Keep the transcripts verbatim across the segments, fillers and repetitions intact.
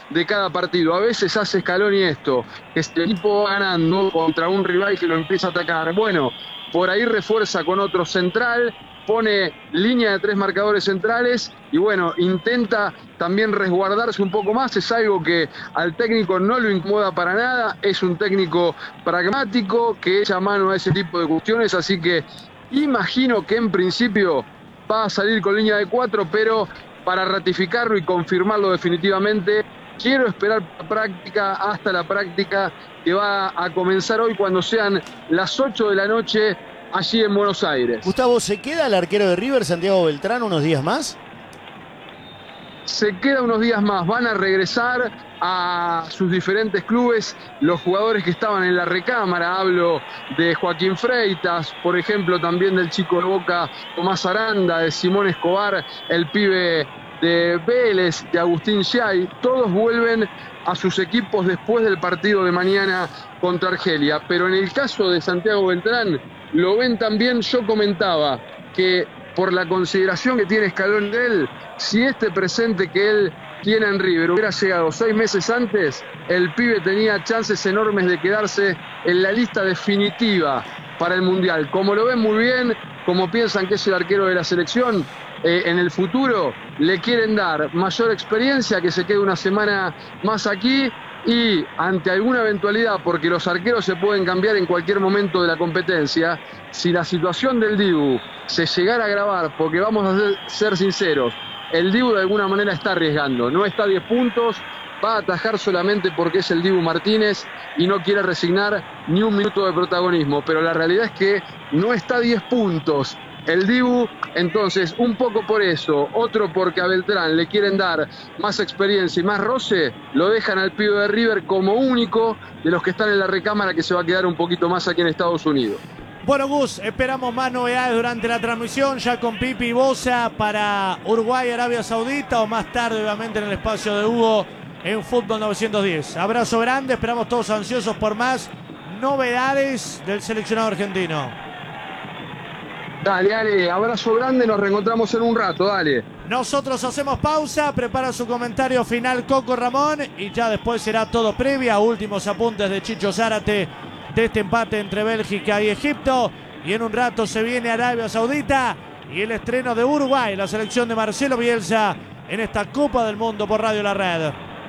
de cada partido. A veces hace Scaloni esto, que si el equipo va ganando contra un rival que lo empieza a atacar, bueno, por ahí refuerza con otro central, pone línea de tres marcadores centrales y bueno, intenta también resguardarse un poco más. Es algo que al técnico no lo incomoda para nada, es un técnico pragmático que echa mano a ese tipo de cuestiones, así que imagino que en principio va a salir con línea de cuatro, pero para ratificarlo y confirmarlo definitivamente, quiero esperar la práctica hasta la práctica que va a comenzar hoy cuando sean las ocho de la noche allí en Buenos Aires. Gustavo, ¿se queda el arquero de River, Santiago Beltrán, unos días más? Se queda unos días más, van a regresar a sus diferentes clubes los jugadores que estaban en la recámara. Hablo de Joaquín Freitas, por ejemplo, también del chico de Boca Tomás Aranda, de Simón Escobar, el pibe de Vélez, de Agustín Giai. Todos vuelven a sus equipos después del partido de mañana contra Argelia, pero en el caso de Santiago Beltrán lo ven también. Yo comentaba que por la consideración que tiene Scaloni de él, si este presente que él tiene en River hubiera llegado seis meses antes, el pibe tenía chances enormes de quedarse en la lista definitiva para el Mundial. Como lo ven muy bien, como piensan que es el arquero de la selección, eh, en el futuro le quieren dar mayor experiencia, que se quede una semana más aquí. Y ante alguna eventualidad, porque los arqueros se pueden cambiar en cualquier momento de la competencia, si la situación del Dibu se llegara a agravar, porque vamos a ser, ser sinceros, el Dibu de alguna manera está arriesgando, no está a diez puntos, va a atajar solamente porque es el Dibu Martínez y no quiere resignar ni un minuto de protagonismo, pero la realidad es que no está a diez puntos el Dibu. Entonces, un poco por eso, otro porque a Beltrán le quieren dar más experiencia y más roce, lo dejan al pibe de River como único de los que están en la recámara, que se va a quedar un poquito más aquí en Estados Unidos. Bueno, Gus, esperamos más novedades durante la transmisión, ya con Pipi y Bosa para Uruguay, Arabia Saudita, o más tarde, obviamente, en el espacio de Hugo en Fútbol novecientos diez. Abrazo grande, esperamos todos ansiosos por más novedades del seleccionado argentino. Dale, dale, abrazo grande, nos reencontramos en un rato, dale. Nosotros hacemos pausa, prepara su comentario final Coco Ramón y ya después será todo previa, últimos apuntes de Chicho Zárate de este empate entre Bélgica y Egipto. Y en un rato se viene Arabia Saudita y el estreno de Uruguay, la selección de Marcelo Bielsa en esta Copa del Mundo por Radio La Red.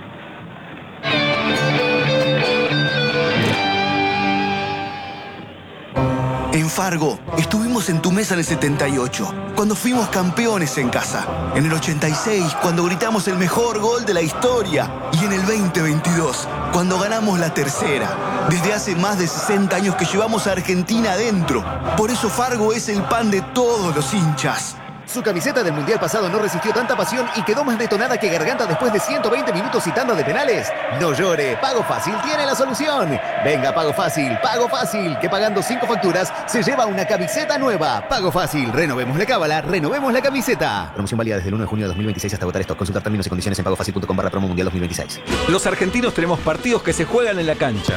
En Fargo, estuvimos en tu mesa en el setenta y ocho, cuando fuimos campeones en casa. En el ochenta y seis, cuando gritamos el mejor gol de la historia. Y en el veinte veintidós, cuando ganamos la tercera. Desde hace más de sesenta años que llevamos a Argentina adentro. Por eso Fargo es el pan de todos los hinchas. Su camiseta del Mundial pasado no resistió tanta pasión y quedó más detonada que Garganta después de ciento veinte minutos y tanda de penales. No llore, Pago Fácil tiene la solución. Venga, Pago Fácil, Pago Fácil, que pagando cinco facturas se lleva una camiseta nueva. Pago Fácil, renovemos la cábala, renovemos la camiseta. Promoción válida desde el uno de junio de dos mil veintiséis hasta agotar stock. Consultar términos y condiciones en pagofacil.com barra promo mundial dos mil veintiséis. Los argentinos tenemos partidos que se juegan en la cancha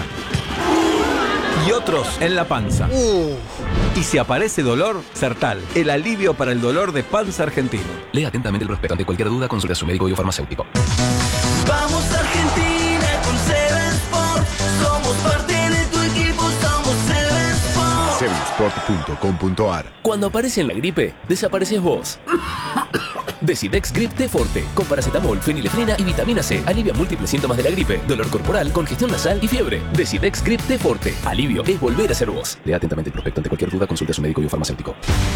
y otros en la panza. Uh. Y si aparece dolor, Sertal, el alivio para el dolor de panza argentino. Lea atentamente el prospecto. Ante cualquier duda, consulte a su médico y o farmacéutico. Vamos Argentina con Seven Sport. Somos parte de tu equipo, somos Seven Sport. seven sport punto com punto a r. Cuando aparece en la gripe, desapareces vos. Decidex Grip T Forte, con paracetamol, fenilefrina y vitamina C. Alivia múltiples síntomas de la gripe, dolor corporal, congestión nasal y fiebre. Decidex Grip T Forte. Alivio es volver a ser vos. Lea atentamente el prospecto. Ante cualquier duda, consulte a su médico y o farmacéutico.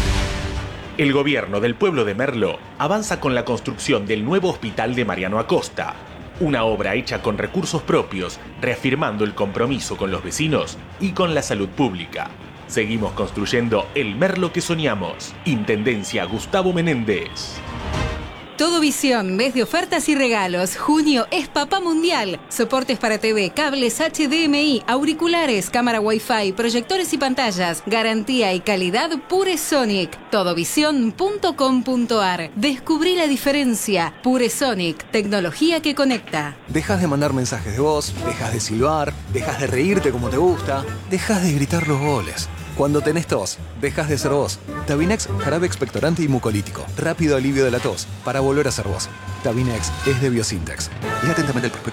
El gobierno del pueblo de Merlo avanza con la construcción del nuevo hospital de Mariano Acosta. Una obra hecha con recursos propios, reafirmando el compromiso con los vecinos y con la salud pública. Seguimos construyendo el Merlo que soñamos. Intendencia Gustavo Menéndez. Todo Visión, mes de ofertas y regalos. Junio es Papá Mundial. Soportes para T V, cables H D M I, auriculares, cámara Wi-Fi, proyectores y pantallas. Garantía y calidad Pure Sonic. todo visión punto com punto a r. Descubrí la diferencia. Pure Sonic, tecnología que conecta. Dejas de mandar mensajes de voz, dejas de silbar, dejas de reírte como te gusta, dejas de gritar los goles. Cuando tenés tos, dejas de ser vos. Tabinex, jarabe expectorante y mucolítico. Rápido alivio de la tos, para volver a ser vos. Tabinex es de Biosintex. Y atentamente el prospecto.